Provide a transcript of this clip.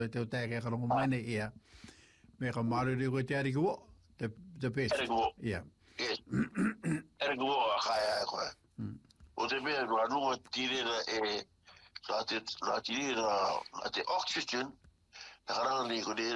te o te ke karongo mai nei ia. Me ka maru ri ko te ari ko the best. Ari ko. Yeah. Yes. Ari ko a kaya ko. O te mea no anunga tirera la te oxygen, la karanga ni ko